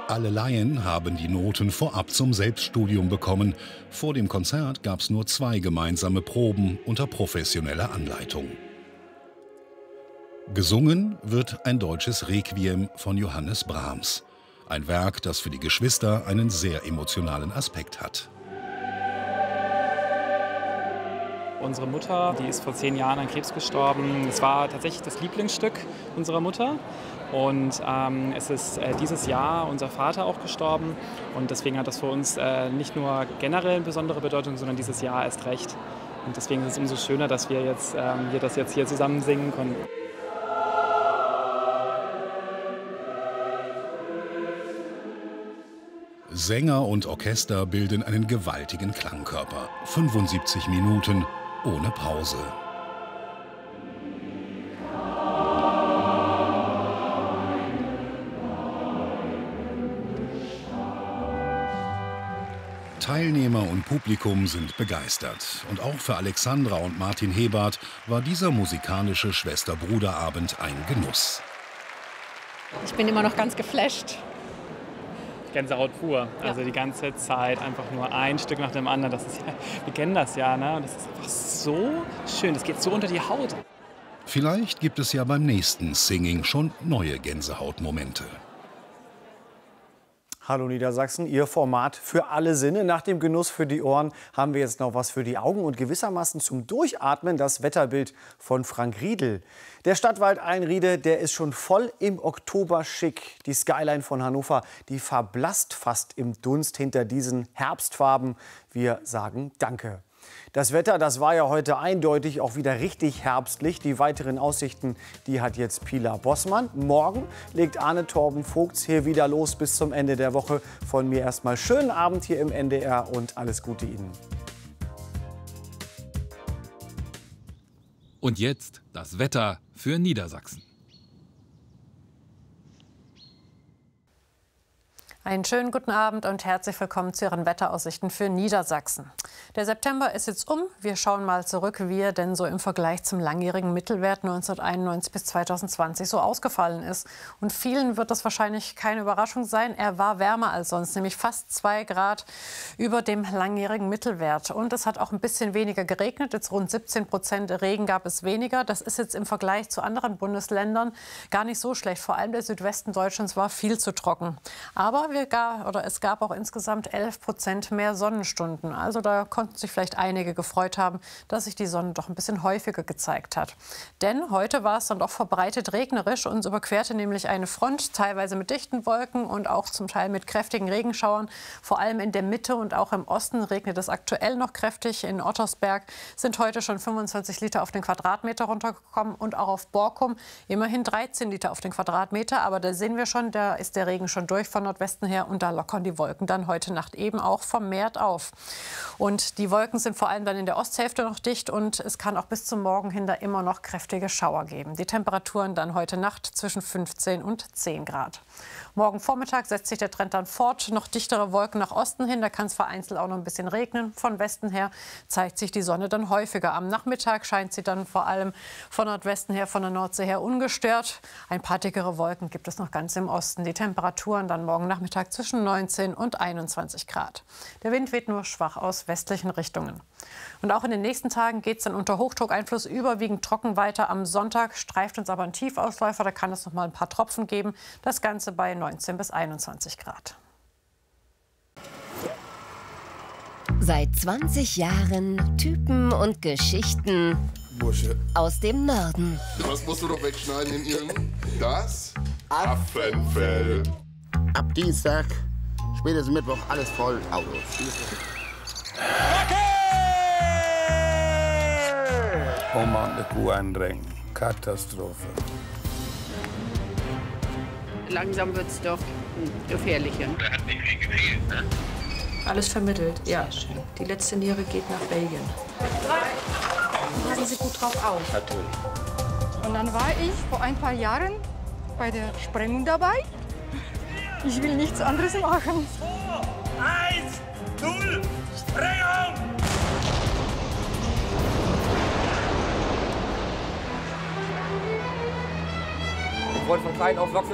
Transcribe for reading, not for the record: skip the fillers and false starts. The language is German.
Alle Laien haben die Noten vorab zum Selbststudium bekommen. Vor dem Konzert gab es nur 2 gemeinsame Proben unter professioneller Anleitung. Gesungen wird ein deutsches Requiem von Johannes Brahms. Ein Werk, das für die Geschwister einen sehr emotionalen Aspekt hat. Unsere Mutter, die ist vor 10 Jahren an Krebs gestorben. Es war tatsächlich das Lieblingsstück unserer Mutter. Und es ist dieses Jahr unser Vater auch gestorben. Und deswegen hat das für uns nicht nur generell eine besondere Bedeutung, sondern dieses Jahr erst recht. Und deswegen ist es umso schöner, dass wir das jetzt hier zusammen singen konnten. Sänger und Orchester bilden einen gewaltigen Klangkörper. 75 Minuten ohne Pause. Teilnehmer und Publikum sind begeistert. Und auch für Alexandra und Martin Hebert war dieser musikalische Schwester-Bruder-Abend ein Genuss. Ich bin immer noch ganz geflasht. Gänsehaut pur. Ja. Also die ganze Zeit einfach nur ein Stück nach dem anderen. Das ist ja, wir kennen das ja, ne? Und das ist einfach so schön. Das geht so unter die Haut. Vielleicht gibt es ja beim nächsten Singing schon neue Gänsehautmomente. Hallo Niedersachsen, Ihr Format für alle Sinne. Nach dem Genuss für die Ohren haben wir jetzt noch was für die Augen und gewissermaßen zum Durchatmen das Wetterbild von Frank Riedel. Der Stadtwald Einriede, der ist schon voll im Oktober schick. Die Skyline von Hannover, die verblasst fast im Dunst hinter diesen Herbstfarben. Wir sagen Danke. Das Wetter, das war ja heute eindeutig auch wieder richtig herbstlich. Die weiteren Aussichten, die hat jetzt Pilar Bossmann. Morgen legt Arne Torben Vogts hier wieder los bis zum Ende der Woche. Von mir erstmal schönen Abend hier im NDR und alles Gute Ihnen. Und jetzt das Wetter für Niedersachsen. Einen schönen guten Abend und herzlich willkommen zu Ihren Wetteraussichten für Niedersachsen. Der September ist jetzt um. Wir schauen mal zurück, wie er denn so im Vergleich zum langjährigen Mittelwert 1991 bis 2020 so ausgefallen ist. Und vielen wird das wahrscheinlich keine Überraschung sein. Er war wärmer als sonst, nämlich fast 2 Grad über dem langjährigen Mittelwert. Und es hat auch ein bisschen weniger geregnet. Jetzt rund 17% Regen gab es weniger. Das ist jetzt im Vergleich zu anderen Bundesländern gar nicht so schlecht. Vor allem der Südwesten Deutschlands war viel zu trocken. Aber es gab auch insgesamt 11% mehr Sonnenstunden. Also da konnten sich vielleicht einige gefreut haben, dass sich die Sonne doch ein bisschen häufiger gezeigt hat. Denn heute war es dann doch verbreitet regnerisch. Uns überquerte nämlich eine Front, teilweise mit dichten Wolken und auch zum Teil mit kräftigen Regenschauern. Vor allem in der Mitte und auch im Osten regnet es aktuell noch kräftig. In Ottersberg sind heute schon 25 Liter auf den Quadratmeter runtergekommen und auch auf Borkum immerhin 13 Liter auf den Quadratmeter. Aber da sehen wir schon, da ist der Regen schon durch von Nordwesten her und da lockern die Wolken dann heute Nacht eben auch vermehrt auf. Und die Wolken sind vor allem dann in der Osthälfte noch dicht und es kann auch bis zum Morgen hin da immer noch kräftige Schauer geben. Die Temperaturen dann heute Nacht zwischen 15 und 10 Grad. Morgen Vormittag setzt sich der Trend dann fort. Noch dichtere Wolken nach Osten hin. Da kann es vereinzelt auch noch ein bisschen regnen. Von Westen her zeigt sich die Sonne dann häufiger. Am Nachmittag scheint sie dann vor allem von Nordwesten her, von der Nordsee her ungestört. Ein paar dickere Wolken gibt es noch ganz im Osten. Die Temperaturen dann morgen Nachmittag zwischen 19 und 21 Grad. Der Wind weht nur schwach aus westlichen Richtungen. Und auch in den nächsten Tagen geht es dann unter Hochdruckeinfluss überwiegend trocken weiter. Am Sonntag streift uns aber ein Tiefausläufer. Da kann es noch mal ein paar Tropfen geben. Das Ganze bei 19 bis 21 Grad. Seit 20 Jahren Typen und Geschichten Bursche. aus dem Norden. Was musst du noch wegschneiden in ihren? Das Affenfell. Ab Dienstag, spätestens Mittwoch, alles voll Autos. Oh Mann, eine Kuh einrenken. Katastrophe. Langsam wird es doch gefährlicher. Der hat nicht viel gefehlt, ne? Alles vermittelt, ja. Die letzte Niere geht nach Belgien. Passen Sie gut drauf auf. Natürlich. Und dann war ich vor ein paar Jahren bei der Sprengung dabei. Ich will nichts anderes machen. 2, 1, 0, Sprengung! Ich wollte von klein auf